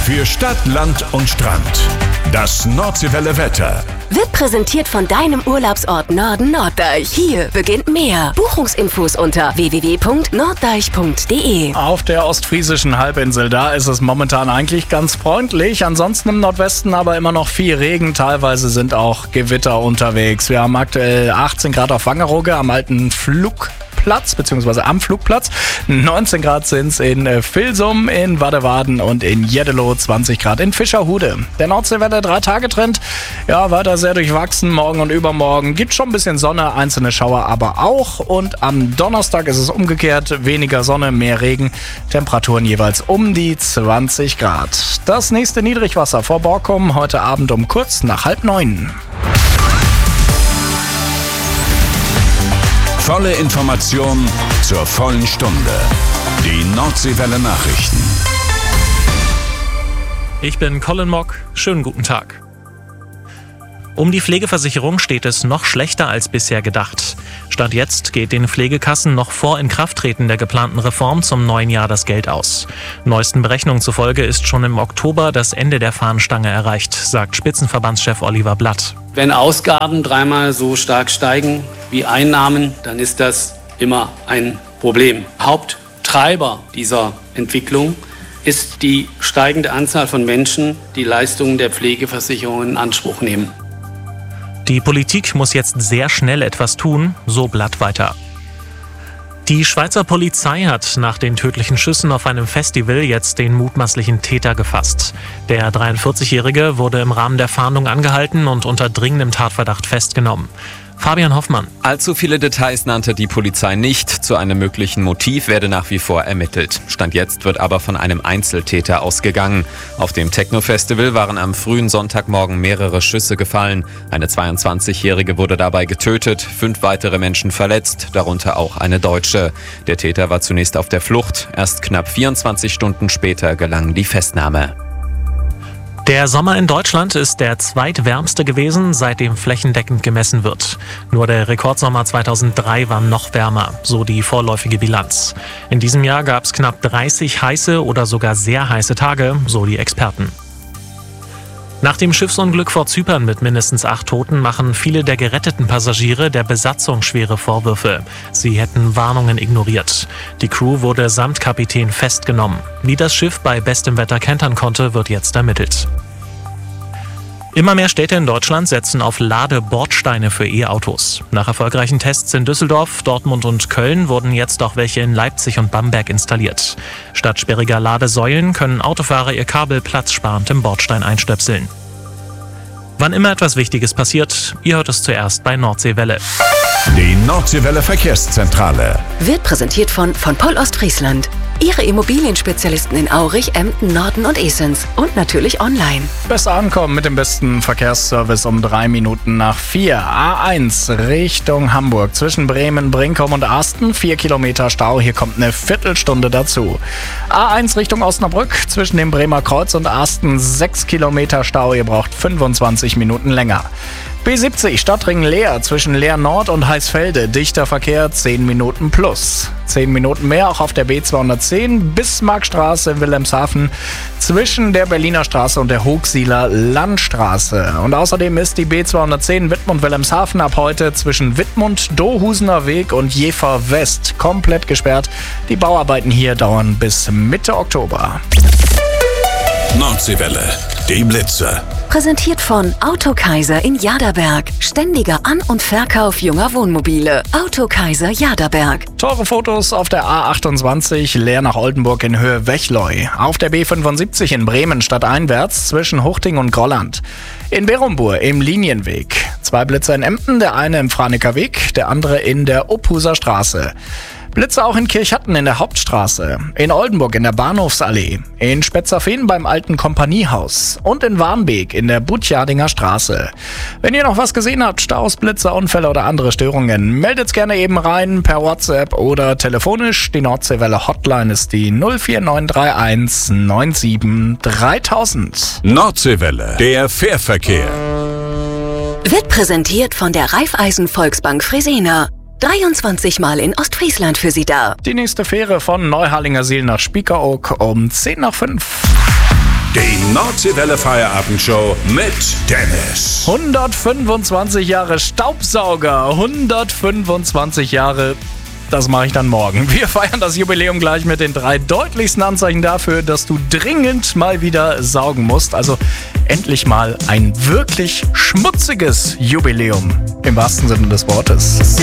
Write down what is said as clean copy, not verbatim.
Für Stadt, Land und Strand. Das Nordseewelle Wetter. Wird präsentiert von deinem Urlaubsort Norden Norddeich. Hier beginnt mehr. Buchungsinfos unter www.norddeich.de. Auf der ostfriesischen Halbinsel, da ist es momentan eigentlich ganz freundlich. Ansonsten im Nordwesten aber immer noch viel Regen. Teilweise sind auch Gewitter unterwegs. Wir haben aktuell 18 Grad auf Wangerooge am alten Flugplatz, beziehungsweise am Flugplatz. 19 Grad sind es in Vilsum, in Waddewaden und in Jeddelo, 20 Grad in Fischerhude. Der Nordseewelle 3-Tage-Trend, ja, weiter sehr durchwachsen. Morgen und übermorgen gibt schon ein bisschen Sonne, einzelne Schauer aber auch. Und am Donnerstag ist es umgekehrt, weniger Sonne, mehr Regen. Temperaturen jeweils um die 20 Grad. Das nächste Niedrigwasser vor Borkum heute Abend um kurz nach 8:30. Volle Information zur vollen Stunde. Die Nordseewelle Nachrichten. Ich bin Colin Mock. Schönen guten Tag. Um die Pflegeversicherung steht es noch schlechter als bisher gedacht. Stand jetzt geht den Pflegekassen noch vor Inkrafttreten der geplanten Reform zum neuen Jahr das Geld aus. Neuesten Berechnungen zufolge ist schon im Oktober das Ende der Fahnenstange erreicht, sagt Spitzenverbandschef Oliver Blatt. Wenn Ausgaben dreimal so stark steigen wie Einnahmen, dann ist das immer ein Problem. Haupttreiber dieser Entwicklung ist die steigende Anzahl von Menschen, die Leistungen der Pflegeversicherung in Anspruch nehmen. Die Politik muss jetzt sehr schnell etwas tun, so Blatt weiter. Die Schweizer Polizei hat nach den tödlichen Schüssen auf einem Festival jetzt den mutmaßlichen Täter gefasst. Der 43-Jährige wurde im Rahmen der Fahndung angehalten und unter dringendem Tatverdacht festgenommen. Fabian Hoffmann. Allzu viele Details nannte die Polizei nicht. Zu einem möglichen Motiv werde nach wie vor ermittelt. Stand jetzt wird aber von einem Einzeltäter ausgegangen. Auf dem Techno-Festival waren am frühen Sonntagmorgen mehrere Schüsse gefallen. Eine 22-Jährige wurde dabei getötet, 5 weitere Menschen verletzt, darunter auch eine Deutsche. Der Täter war zunächst auf der Flucht. Erst knapp 24 Stunden später gelang die Festnahme. Der Sommer in Deutschland ist der zweitwärmste gewesen, seitdem flächendeckend gemessen wird. Nur der Rekordsommer 2003 war noch wärmer, so die vorläufige Bilanz. In diesem Jahr gab es knapp 30 heiße oder sogar sehr heiße Tage, so die Experten. Nach dem Schiffsunglück vor Zypern mit mindestens 8 Toten machen viele der geretteten Passagiere der Besatzung schwere Vorwürfe. Sie hätten Warnungen ignoriert. Die Crew wurde samt Kapitän festgenommen. Wie das Schiff bei bestem Wetter kentern konnte, wird jetzt ermittelt. Immer mehr Städte in Deutschland setzen auf Ladebordsteine für E-Autos. Nach erfolgreichen Tests in Düsseldorf, Dortmund und Köln wurden jetzt auch welche in Leipzig und Bamberg installiert. Statt sperriger Ladesäulen können Autofahrer ihr Kabel platzsparend im Bordstein einstöpseln. Wann immer etwas Wichtiges passiert, ihr hört es zuerst bei Nordseewelle. Die Nordseewelle Verkehrszentrale. Wird präsentiert von Poll Ostfriesland. Ihre Immobilienspezialisten in Aurich, Emden, Norden und Esens. Und natürlich online. Besser ankommen mit dem besten Verkehrsservice um 3 Minuten nach 4. A1 Richtung Hamburg zwischen Bremen, Brinkum und Asten. 4 Kilometer Stau, hier kommt eine Viertelstunde dazu. A1 Richtung Osnabrück zwischen dem Bremer Kreuz und Asten. 6 Kilometer Stau, ihr braucht 25 Minuten länger. B70 Stadtring Leer zwischen Leer Nord und Heißfelde. Dichter Verkehr 10 Minuten plus. 10 Minuten mehr auch auf der B210 Bismarckstraße in Wilhelmshaven zwischen der Berliner Straße und der Hochsieler Landstraße. Und außerdem ist die B210 Wittmund-Wilhelmshaven ab heute zwischen Wittmund-Dohusener Weg und Jever West komplett gesperrt. Die Bauarbeiten hier dauern bis Mitte Oktober. Nordseewelle, die Blitze. Präsentiert von Autokaiser in Jaderberg. Ständiger An- und Verkauf junger Wohnmobile. Autokaiser Jaderberg. Teure Fotos auf der A28 Leer nach Oldenburg in Höhe Wechleu. Auf der B75 in Bremen stadteinwärts zwischen Huchting und Grolland. In Berumbur im Linienweg. 2 Blitzer in Emden, der eine im Franeker Weg, der andere in der Uphuser Straße. Blitze auch in Kirchhatten in der Hauptstraße, in Oldenburg in der Bahnhofsallee, in Spetzerfehn beim alten Kompaniehaus und in Warnbeek in der Butjardinger Straße. Wenn ihr noch was gesehen habt, Staus, Blitze, Unfälle oder andere Störungen, meldet's gerne eben rein per WhatsApp oder telefonisch. Die Nordseewelle Hotline ist die 04931 97 3000. Nordseewelle, der Fährverkehr. Wird präsentiert von der Raiffeisen Volksbank Fresenier. 23 Mal in Ostfriesland für Sie da. Die nächste Fähre von Neuharlingersiel nach Spiekeroog um 10 nach 5. Die Nordseewelle Feierabendshow mit Dennis. 125 Jahre Staubsauger, 125 Jahre, das mache ich dann morgen. Wir feiern das Jubiläum gleich mit den 3 deutlichsten Anzeichen dafür, dass du dringend mal wieder saugen musst. Also endlich mal ein wirklich schmutziges Jubiläum, im wahrsten Sinne des Wortes.